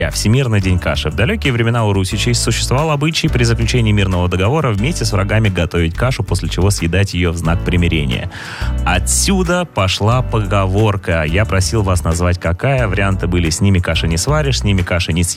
Всемирный день каши. В далекие времена у русичей существовал обычай при заключении мирного договора вместе с врагами готовить кашу, после чего съедать ее в знак примирения. Отсюда пошла поговорка. Я просил вас назвать какая. Варианты были: с ними каши не сваришь, с ними каши не съешь.